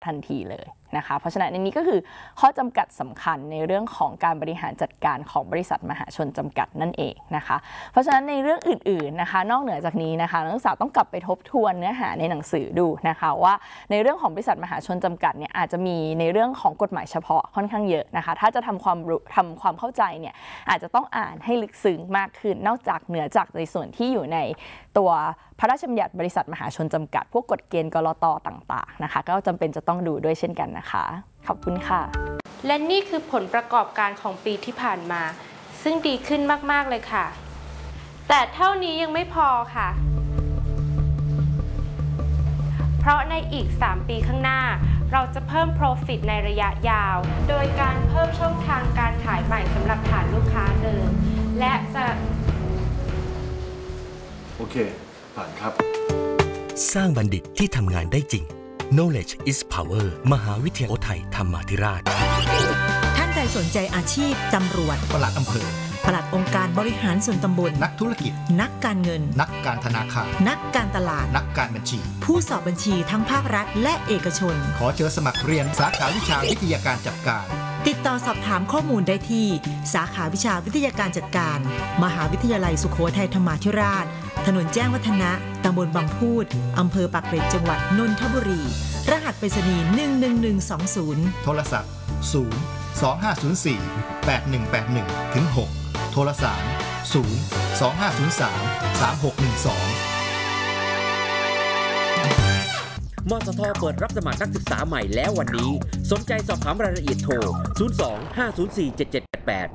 ทันทีเลยนะคะเพราะฉะนั้นในนี้ก็คือข้อจำกัดสำคัญในเรื่องของการบริหารจัดการของบริษัทมหาชนจำกัดนั่นเองนะคะเพราะฉะนั้นในเรื่องอื่นๆนะคะนอกเหนือจากนี้นะคะนักศึกษาต้องกลับไปทบทวนเนื้อหาในหนังสือดูนะคะว่าในเรื่องของบริษัทมหาชนจำกัดเนี่ยอาจจะมีในเรื่องของกฎหมายเฉพาะค่อนข้างเยอะนะคะถ้าจะทำความเข้าใจเนี่ยอาจจะต้องอ่านให้ลึกซึ้งมากขึ้นนอกจากเหนือจากในส่วนที่อยู่ในตัวพระราชบัญญัติบริษัทมหาชนจำกัดพวกกฎเกณฑ์กลตต่างๆนะคะก็จำเป็นจะต้องดูด้วยเช่นกันนะคะขอบคุณค่ะและนี่คือผลประกอบการของปีที่ผ่านมาซึ่งดีขึ้นมากๆเลยค่ะแต่เท่านี้ยังไม่พอค่ะเพราะในอีก3ปีข้างหน้าเราจะเพิ่ม Profit ในระยะยาวโดยการเพิ่มช่องทางการขายใหม่สำหรับฐานลูกค้าเดิมและจะโอเคผ่านครับสร้างบัณฑิตที่ทำงานได้จริง Knowledge is Power มหาวิทยาลัยไทยธรรมาธิราชท่านใดสนใจอาชีพตำรวจปลัดอำเภอปลัดองค์การบริหารส่วนตำบลนักธุรกิจนักการเงินนักการธนาคารนักการตลาดนักการบัญชีผู้สอบบัญชีทั้งภาครัฐและเอกชนขอเชิญสมัครเรียนสาขาวิชาวิทยาการจัดการติดต่อสอบถามข้อมูลได้ที่สาขาวิชาวิทยาการจัดการมหาวิทยาลัยสุโขทัยธรรมาธิราชถนนแจ้งวัฒนะตำบลบางพูดอำเภอปากเกร็ดจังหวัดนนทบุรีรหัสไปรษณีย์11120 โทรศัพท์025048181-6โทรศัพท์025033612 มสท.เปิดรับสมัครนักศึกษาใหม่แล้ววันนี้สนใจสอบถามรายละเอียดโทร 02-504-7788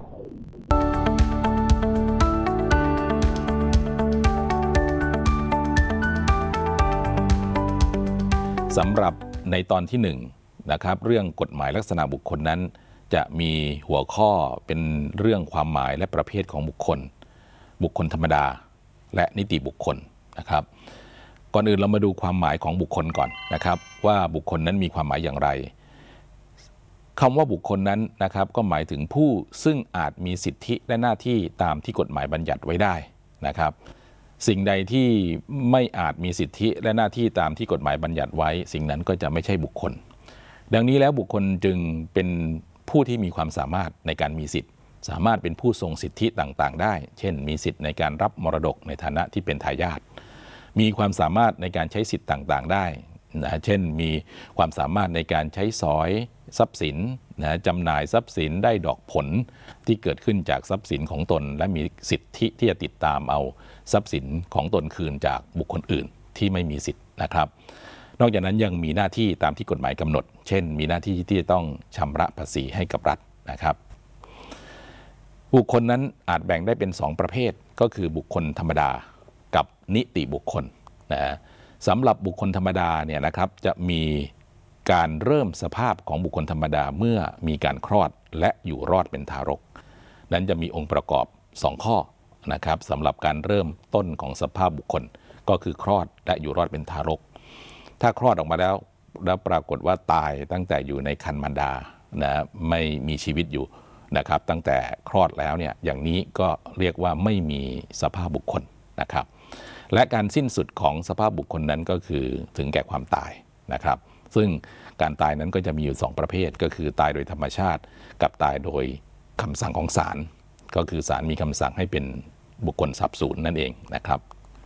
สำหรับในตอนที่1นะครับเรื่องกฎหมายลักษณะบุคคลนั้นจะมีหัวข้อเป็นเรื่องความหมายและประเภทของบุคคลธรรมดาและนิติบุคคลนะครับก่อนอื่นเรามาดูความหมายของบุคคลก่อนนะครับว่าบุคคลนั้นมีความหมายอย่างไรคำว่าบุคคลนั้นนะครับก็หมายถึงผู้ซึ่งอาจมีสิทธิและหน้าที่ตามที่กฎหมายบัญญัติไว้ได้นะครับสิ่งใดที่ไม่อาจมีสิทธิและหน้าที่ตามที่กฎหมายบัญญัติไว้สิ่งนั้นก็จะไม่ใช่บุคคลดังนี้แล้วบุคคลจึงเป็นผู้ที่มีความสามารถในการมีสิทธิ์สามารถเป็นผู้ทรงสิทธิต่างๆได้เช่นมีสิทธิ์ในการรับมรดกในฐานะที่เป็นทายาทมีความสามารถในการใช้สิทธิ์ต่างๆได้นะเช่นมีความสามารถในการใช้สอยทรัพย์สินนะจำหน่ายทรัพย์สินได้ดอกผลที่เกิดขึ้นจากทรัพย์สินของตนและมีสิทธิที่จะติดตามเอาทรัพย์สินของตนคืนจากบุคคลอื่นที่ไม่มีสิทธิ์นะครับนอกจากนั้นยังมีหน้าที่ตามที่กฎหมายกำหนดเช่นมีหน้าที่ที่จะต้องชำระภาษีให้กับรัฐนะครับบุคคลนั้นอาจแบ่งได้เป็น2ประเภทก็คือบุคคลธรรมดากับนิติบุคคลนะสำหรับบุคคลธรรมดาเนี่ยนะครับจะมีการเริ่มสภาพของบุคคลธรรมดาเมื่อมีการคลอดและอยู่รอดเป็นทารกนั้นจะมีองค์ประกอบ2ข้อนะครับสำหรับการเริ่มต้นของสภาพบุคคลก็คือคลอดและอยู่รอดเป็นทารกถ้าคลอดออกมาแล้วปรากฏว่าตายตั้งแต่อยู่ในครรภ์มารดานะไม่มีชีวิตอยู่นะครับตั้งแต่คลอดแล้วเนี่ยอย่างนี้ก็เรียกว่าไม่มีสภาพบุคคลนะครับและการสิ้นสุดของสภาพบุคคลนั้นก็คือถึงแก่ความตายนะครับซึ่งการตายนั้นก็จะมีอยู่2ประเภทก็คือตายโดยธรรมชาติกับตายโดยคำสั่งของศาลก็คือศาลมีคำสั่งให้เป็นบุคคลสาบสูญนั่นเองนะครับ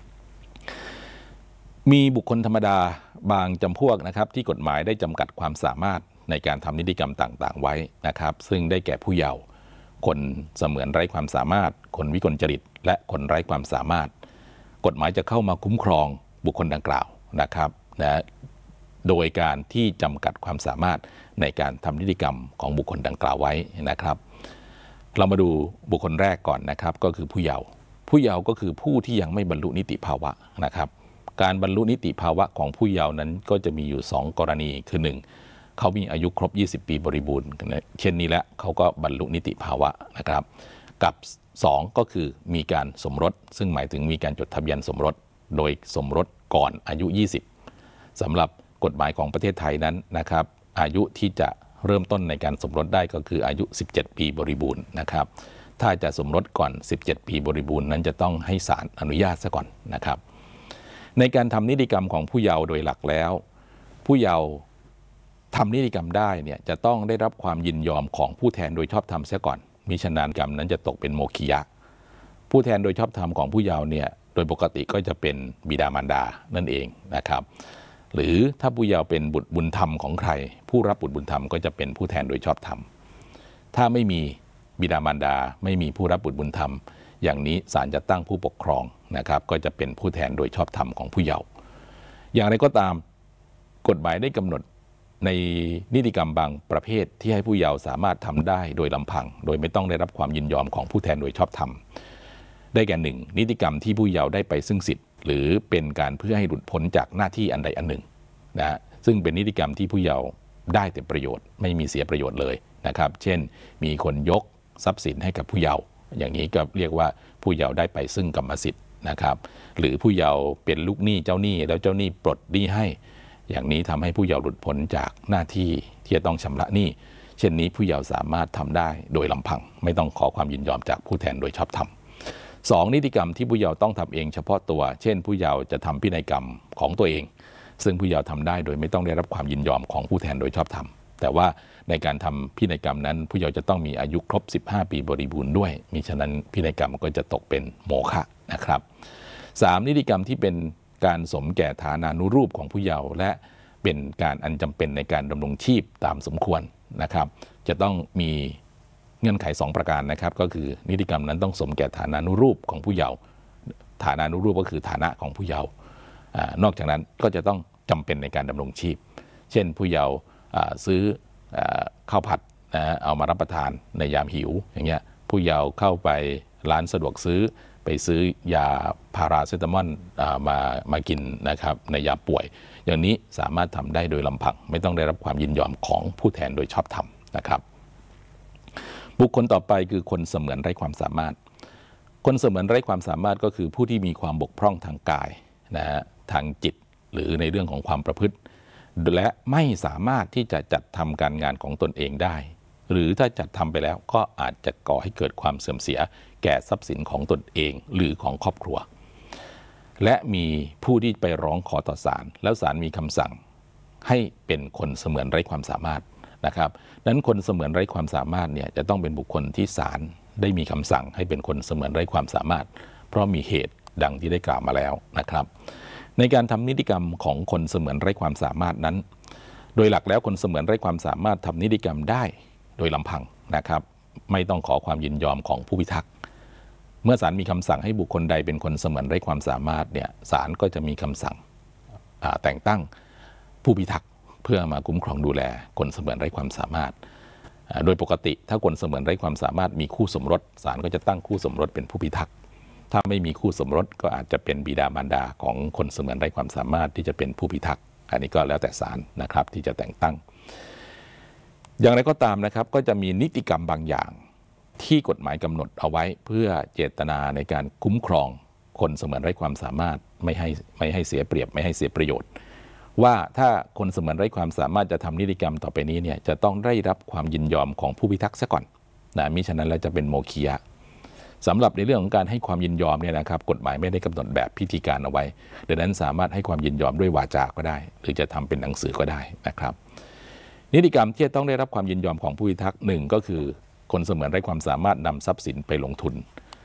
มีบุคคลธรรมดาบางจำพวกนะครับที่กฎหมายได้จำกัดความสามารถในการทำนิติกรรมต่างๆไว้นะครับซึ่งได้แก่ผู้เยาว์คนเสมือนไร้ความสามารถคนวิกลจริตและคนไร้ความสามารถกฎหมายจะเข้ามาคุ้มครองบุคคลดังกล่าวนะครับนะโดยการที่จำกัดความสามารถในการทำนิติกรรมของบุคคลดังกล่าวไว้นะครับเรามาดูบุคคลแรกก่อนนะครับก็คือผู้เยาว์ก็คือผู้ที่ยังไม่บรรลุนิติภาวะนะครับการบรรลุนิติภาวะของผู้เยาว์นั้นก็จะมีอยู่2กรณีคือ1เขามีอายุครบ20ปีบริบูรณ์เช่นนี้แล้วเขาก็บรรลุนิติภาวะนะครับกับ2ก็คือมีการสมรสซึ่งหมายถึงมีการจดทะเบียนสมรสโดยสมรสก่อนอายุ20สำหรับกฎหมายของประเทศไทยนั้นนะครับอายุที่จะเริ่มต้นในการสมรสได้ก็คืออายุ17ปีบริบูรณ์นะครับถ้าจะสมรสก่อน17ปีบริบูรณ์นั้นจะต้องให้ศาลอนุญาตซะก่อนนะครับในการทำนิติกรรมของผู้เยาว์โดยหลักแล้วผู้เยาว์ทำนิติกรรมได้เนี่ยจะต้องได้รับความยินยอมของผู้แทนโดยชอบธรรมเสียก่อนมิฉะนั้นกรรมนั้นจะตกเป็นโมฆิยะผู้แทนโดยชอบธรรมของผู้เยาว์เนี่ยโดยปกติก็จะเป็นบิดามารดานั่นเองนะครับหรือถ้าผู้เยาว์เป็นบุตรบุญธรรมของใครผู้รับบุตรบุญธรรมก็จะเป็นผู้แทนโดยชอบธรรมถ้าไม่มีบิดามารดาไม่มีผู้รับบุตรบุญธรรมอย่างนี้ศาลจะตั้งผู้ปกครองนะครับก็จะเป็นผู้แทนโดยชอบธรรมของผู้เยาว์อย่างไรก็ตามกฎหมายได้กำหนดในนิติกรรมบางประเภทที่ให้ผู้เยาว์สามารถทำได้โดยลำพังโดยไม่ต้องได้รับความยินยอมของผู้แทนโดยชอบธรรมได้แก่หนึ่งนิติกรรมที่ผู้เยาว์ได้ไปซึ่งสิทธิ์หรือเป็นการเพื่อให้หลุดพ้นจากหน้าที่อันใดอันหนึ่งนะซึ่งเป็นนิติกรรมที่ผู้เยาว์ได้แต่ประโยชน์ไม่มีเสียประโยชน์เลยนะครับเช่นมีคนยกทรัพย์สินให้กับผู้เยาว์อย่างนี้ก็เรียกว่าผู้เยาว์ได้ไปซึ่งกรรมสิทธิ์นะครับหรือผู้เยาว์เป็นลูกหนี้เจ้าหนี้แล้วเจ้าหนี้ปลดหนี้ให้อย่างนี้ทำให้ผู้เยาว์หลุดพ้นจากหน้าที่ที่จะต้องชำระหนี้เช่นนี้ผู้เยาว์สามารถทำได้โดยลำพังไม่ต้องขอความยินยอมจากผู้แทนโดยชอบธรรมสองนิติกรรมที่ผู้เยาว์ต้องทำเองเฉพาะตัวเช่นผู้เยาว์จะทำพินัยกรรมของตัวเองซึ่งผู้เยาว์ทำได้โดยไม่ต้องได้รับความยินยอมของผู้แทนโดยชอบธรรมแต่ว่าในการทำพินัยกรรมนั้นผู้เยาว์จะต้องมีอายุครบ15 ปีบริบูรณ์ด้วยมิฉะนั้นพินัยกรรมก็จะตกเป็นโมฆะนะครับ3นิติกรรมที่เป็นการสมแก่ฐานานุรูปของผู้เยาว์และเป็นการอันจำเป็นในการดำรงชีพตามสมควรนะครับจะต้องมีเงื่อนไข2ประการนะครับก็คือนิติกรรมนั้นต้องสมแก่ฐานานุรูปของผู้เยาว์ฐานานุรูปก็คือฐานะของผู้เยาว์นอกจากนั้นก็จะต้องจำเป็นในการดำรงชีพเช่นผู้เยาว์ซื้อข้าวผัดเอามารับประทานในยามหิวอย่างเงี้ยผู้เยาว์เข้าไปร้านสะดวกซื้อไปซื้อยาพาราเซตามอลมากินนะครับในยามป่วยอย่างนี้สามารถทำได้โดยลำพังไม่ต้องได้รับความยินยอมของผู้แทนโดยชอบธรรมนะครับบุคคลต่อไปคือคนเสมือนไร้ความสามารถคนเสมือนไร้ความสามารถก็คือผู้ที่มีความบกพร่องทางกายนะฮะทางจิตหรือในเรื่องของความประพฤติและไม่สามารถที่จะจัดทำการงานของตนเองได้หรือถ้าจัดทำไปแล้วก็อาจจะก่อให้เกิดความเสื่อมเสียแก่ทรัพย์สินของตนเองหรือของครอบครัวและมีผู้ที่ไปร้องขอต่อศาลแล้วศาลมีคำสั่งให้เป็นคนเสมือนไร้ความสามารถนะครับนั้นคนเสมือนไร้ความสามารถเนี่ยจะต้องเป็นบุคคลที่ศาลได้มีคำสั่งให้เป็นคนเสมือนไร้ความสามารถเพราะมีเหตุดังที่ได้กล่าวมาแล้วนะครับในการทำนิติกรรมของคนเสมือนไร้ความสามารถนั้นโดยหลักแล้วคนเสมือนไร้ความสามารถทำนิติกรรมได้โดยลำพังนะครับไม่ต้องขอความยินยอมของผู้พิทักษ์เมื่อศาลมีคำสั่งให้บุคคลใดเป็นคนเสมือนไร้ความสามารถเนี่ยศาลก็จะมีคำสั่งแต่งตั้งผู้พิทักษ์เพื่อมาคุ้มครองดูแลคนเสมือนไร้ความสามารถโดยปกติถ้าคนเสมือนไร้ความสามารถมีคู่สมรสศาลก็จะตั้งคู่สมรสเป็นผู้พิทักษ์ถ้าไม่มีคู่สมรสก็อาจจะเป็นบิดามารดาของคนเสมือนไร้ความสามารถที่จะเป็นผู้พิทักษ์อันนี้ก็แล้วแต่ศาลนะครับที่จะแต่งตั้งอย่างไรก็ตามนะครับก็จะมีนิติกรรมบางอย่างที่กฎหมายกำหนดเอาไว้เพื่อเจตนาในการคุ้มครองคนเสมือนไร้ความสามารถไม่ให้เสียเปรียบไม่ให้เสียประโยชน์ว่าถ้าคนเสมือนไร้ความสามารถจะทำนิติกรรมต่อไปนี้เนี่ยจะต้องได้รับความยินยอมของผู้พิทักษ์ซะก่อนนะมิฉะนั้นแล้วจะเป็นโมฆิยะสำหรับในเรื่องของการให้ความยินยอมเนี่ยนะครับกฎหมายไม่ได้กำหนดแบบพิธีการเอาไว้ดังนั้นสามารถให้ความยินยอมด้วยวาจาก็ได้หรือจะทำเป็นหนังสือก็ได้นะครับนิติกรรมที่จะต้องได้รับความยินยอมของผู้พิทักษ์1ก็คือคนเสมือนไร้ความสามารถนำทรัพย์สินไปลงทุน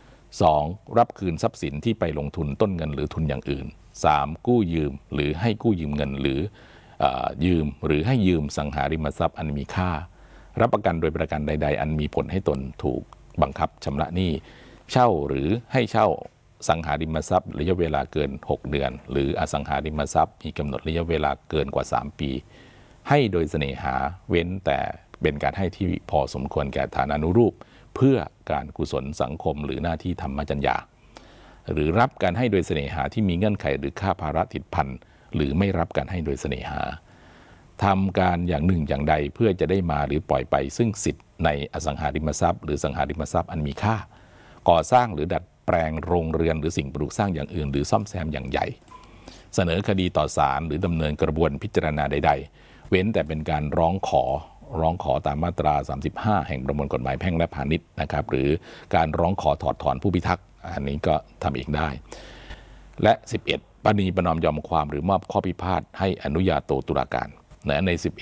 2รับคืนทรัพย์สินที่ไปลงทุนต้นเงินหรือทุนอย่างอื่น3กู้ยืมหรือให้กู้ยืมเงินหรือยืมหรือให้ยืมสังหาริมทรัพย์อันมีค่ารับประกันโดยประการใดๆอันมีผลให้ตนถูกบังคับชำระหนี้เช่าหรือให้เช่าสังหาริมทรัพย์ระยะเวลาเกิน6เดือนหรืออสังหาริมทรัพย์มีกำหนดระยะเวลาเกินกว่า3ปีให้โดยเสน่หาเว้นแต่เป็นการให้ที่พอสมควรแก่ฐานานุรูปเพื่อการกุศลสังคมหรือหน้าที่ธรรมจัญญาหรือรับการให้โดยเสน่หาที่มีเงื่อนไขหรือค่าภาระติดพันหรือไม่รับการให้โดยเสน่หาทำการอย่างหนึ่งอย่างใดเพื่อจะได้มาหรือปล่อยไปซึ่งสิทธิ์ในอสังหาริมทรัพย์หรือสังหาริมทรัพย์อันมีค่าก่อสร้างหรือดัดแปลงโรงเรือนหรือสิ่งปลูกสร้างอย่างอื่นหรือซ่อมแซมอย่างใหญ่เสนอคดีต่อศาลหรือดำเนินกระบวนพิจารณาใดๆเว้นแต่เป็นการร้องขอตามมาตรา35แห่งประมวลกฎหมายแพ่งและพาณิชย์นะครับหรือการร้องขอถอดถอนผู้พิทักษ์อันนี้ก็ทำเองได้และ11ประนีประนอมยอมความหรือมอบข้อพิพาทให้อนุญาโตตุลาการใน11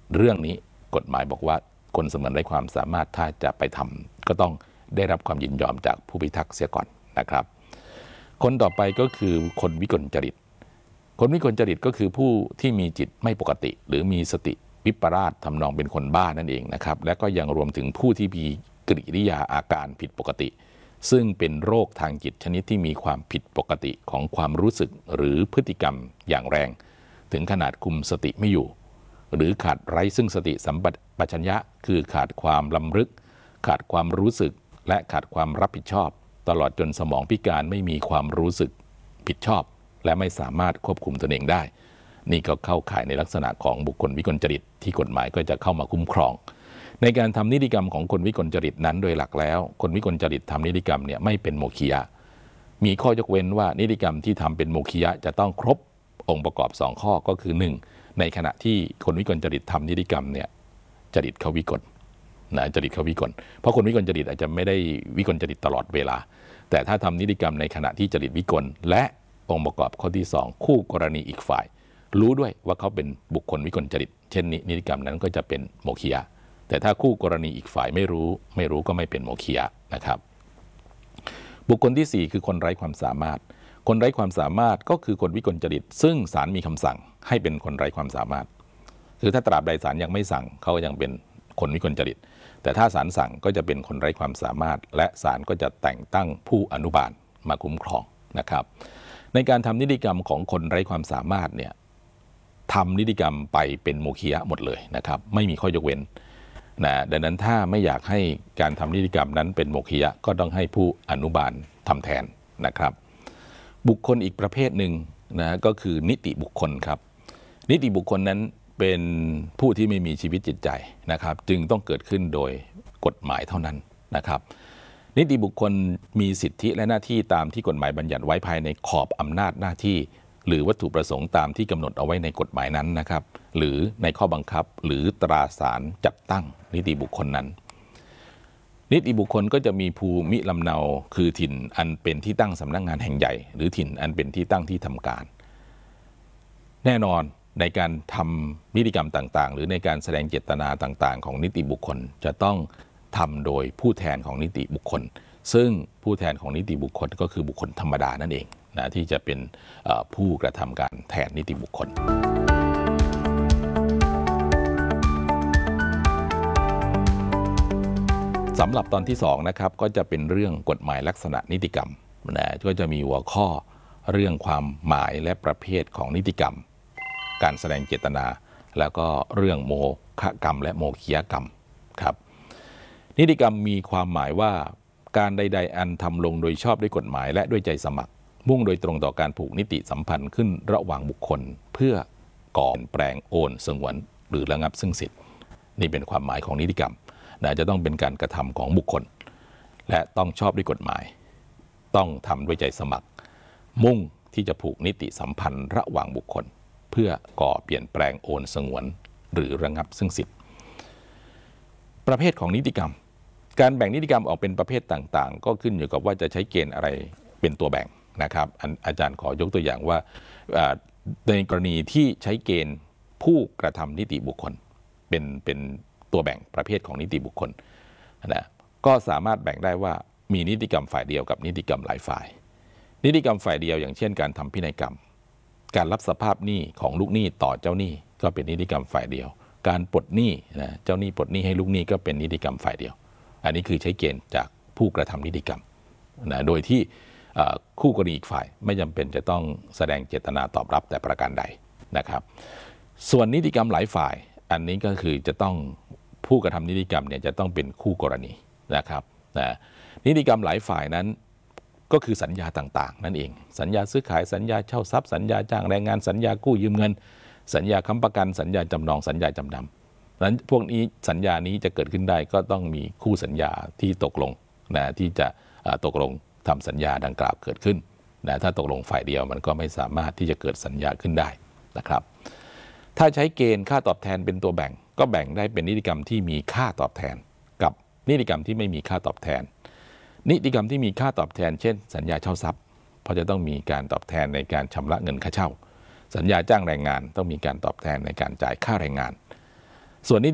เรื่องนี้กฎหมายบอกว่าคนสงวนไร้ความสามารถถ้าจะไปทำก็ต้องได้รับความยินยอมจากผู้พิทักษ์เสียก่อนนะครับคนต่อไปก็คือคนวิกลจริตคนวิกลจริตก็คือผู้ที่มีจิตไม่ปกติหรือมีสติวิปลาสทำนองเป็นคนบ้านั่นเองนะครับและก็ยังรวมถึงผู้ที่มีกิริยาอาการผิดปกติซึ่งเป็นโรคทางจิตชนิดที่มีความผิดปกติของความรู้สึกหรือพฤติกรรมอย่างแรงถึงขนาดคุมสติไม่อยู่หรือขาดไร้ซึ่งสติสัมปชัญญะคือขาดความลำลึกขาดความรู้สึกและขาดความรับผิดชอบตลอดจนสมองพิการไม่มีความรู้สึกผิดชอบและไม่สามารถควบคุมตนเองได้นี่ก็เข้าข่ายในลักษณะของบุคคลวิกลจริตที่กฎหมายก็จะเข้ามาคุ้มครองในการทำนิติกรรมของคนวิกลจริตนั้นโดยหลักแล้วคนวิกลจริตทำนิติกรรมเนี่ยไม่เป็นโมฆิยะมีข้อยกเว้นว่านิติกรรมที่ทำเป็นโมฆิยะจะต้องครบองค์ประกอบ2ข้อก็คือ1ในขณะที่คนวิกลจริตทำนิติกรรมเนี่ยจริตเขาวิกลนะจริตเขาวิกลเพราะคนวิกลจริตอาจจะไม่ได้วิกลจริตตลอดเวลาแต่ถ้าทำนิติกรรมในขณะที่จริตวิกลและองค์ประกอบข้อที่2คู่กรณีอีกฝ่ายรู้ด้วยว่าเขาเป็นบุคคลวิกลจริตเช่นนี้นิติกรรมนั้นก็จะเป็นโมฆิยะแต่ถ้าคู่กรณีอีกฝ่ายไม่รู้ก็ไม่เป็นโมฆิยะนะครับบุคคลที่4คือคนไร้ความสามารถคนไร้ความสามารถก็คือคนวิกลจริตซึ่งศาลมีคำสั่งให้เป็นคนไร้ความสามารถคือถ้าตราบใดศาลยังไม่สั่งเขาก็ยังเป็นคนวิกลจริตแต่ถ้าศาลสั่งก็จะเป็นคนไร้ความสามารถและศาลก็จะแต่งตั้งผู้อนุบาลมาคุ้มครองนะครับในการทำนิติกรรมของคนไร้ความสามารถเนี่ยทำนิติกรรมไปเป็นโมฆิยะหมดเลยนะครับไม่มีข้อยกเว้นนะดังนั้นถ้าไม่อยากให้การทำนิติกรรมนั้นเป็นโมฆิยะก็ต้องให้ผู้อนุบาลทำแทนนะครับบุคคลอีกประเภทหนึ่งนะก็คือนิติบุคคลครับนิติบุคคลนั้นเป็นผู้ที่ไม่มีชีวิตจิตใจนะครับจึงต้องเกิดขึ้นโดยกฎหมายเท่านั้นนะครับนิติบุคคลมีสิทธิและหน้าที่ตามที่กฎหมายบัญญัติไว้ภายในขอบอำนาจหน้าที่หรือวัตถุประสงค์ตามที่กำหนดเอาไว้ในกฎหมายนั้นนะครับหรือในข้อบังคับหรือตราสารจัดตั้งนิติบุคคลนั้นนิติบุคคลก็จะมีภูมิลำเนาคือถิ่นอันเป็นที่ตั้งสำนักงานแห่งใหญ่หรือถิ่นอันเป็นที่ตั้งที่ทำการแน่นอนในการทำนิติกรรมต่างๆหรือในการแสดงเจตนาต่างๆของนิติบุคคลจะต้องทำโดยผู้แทนของนิติบุคคลซึ่งผู้แทนของนิติบุคคลก็คือบุคคลธรรมดานั่นเองนะที่จะเป็นผู้กระทำการแทนนิติบุคคลสำหรับตอนที่2นะครับก็จะเป็นเรื่องกฎหมายลักษณะนิติกรรมนะก็จะมีหัวข้อเรื่องความหมายและประเภทของนิติกรรมการแสดงเจตนาแล้วก็เรื่องโมฆะกรรมและโมฆิยกรรมครับนิติกรรมมีความหมายว่าการใดๆอันทำลงโดยชอบด้วยกฎหมายและด้วยใจสมัครมุ่งโดยตรงต่อการผูกนิติสัมพันธ์ขึ้นระหว่างบุคคลเพื่อก่อแปลงโอนสงวนหรือระงับซึ่งสิทธิ์นี่เป็นความหมายของนิติกรรมนะจะต้องเป็นการกระทำของบุคคลและต้องชอบด้วยกฎหมายต้องทำด้วยใจสมัครมุ่งที่จะผูกนิติสัมพันธ์ระหว่างบุคคลเพื่อก่อเปลี่ยนแปลงโอนสงวนหรือระงับซึ่งสิทธิ์ประเภทของนิติกรรมการแบ่งนิติกรรมออกเป็นประเภทต่างๆก็ขึ้นอยู่กับว่าจะใช้เกณฑ์อะไรเป็นตัวแบ่งนะครับอาจารย์ขอยกตัวอย่างว่าในกรณีที่ใช้เกณฑ์ผู้กระทำนิติบุคคลเป็นตัวแบ่งประเภทของนิติบุคคลนะก็สามารถแบ่งได้ว่ามีนิติกรรมฝ่ายเดียวกับนิติกรรมหลายฝ่ายนิติกรรมฝ่ายเดียวอย่างเช่นการทำพินัยกรรมการรับสภาพหนี้ของลูกหนี้ต่อเจ้าหนี้ก็เป็นนิติกรรมฝ่ายเดียวการปลดหนี้นะเจ้าหนี้ปลดหนี้ให้ลูกหนี้ก็เป็นนิติกรรมฝ่ายเดียวอันนี้คือใช้เกณฑ์จากผู้กระทำนิติกรรมนะโดยที่คู่กรณีอีกฝ่ายไม่จำเป็นจะต้องแสดงเจตนาตอบรับแต่ประการใดนะครับส่วนนิติกรรมหลายฝ่ายอันนี้ก็คือจะต้องผู้กระทำนิติกรรมเนี่ยจะต้องเป็นคู่กรณีนะครับนิติกรรมหลายฝ่ายนั้นก็คือสัญญาต่างๆนั่นเองสัญญาซื้อขายสัญญาเช่าทรัพย์สัญญาจ้างแรงงานสัญญากู้ยืมเงินสัญญาค้ำประกันสัญญาจำนองสัญญาจำนำนั้นพวกนี้สัญญานี้จะเกิดขึ้นได้ก็ต้องมีคู่สัญญาที่ตกลงนะที่จะตกลงทำสัญญาดังกล่าวเกิดขึ้นนะถ้าตกลงฝ่ายเดียวมันก็ไม่สามารถที่จะเกิดสัญญาขึ้นได้นะครับถ้าใช้เกณฑ์ค่าตอบแทนเป็นตัวแบ่งก็แบ่งได้เป็นนิติกรรมที่มีค่าตอบแทนกับนิติกรรมที่ไม่มีค่าตอบแทนนิติกรรมที่มีค่าตอบแทนเช่นสัญญาเช่าทรัพย์เพราะจะต้องมีการตอบแทนในการชำระเงินค่าเช่าสัญญาจ้างแรงงานต้องมีการตอบแทนในการจ่ายค่าแรงงานส่วนนี้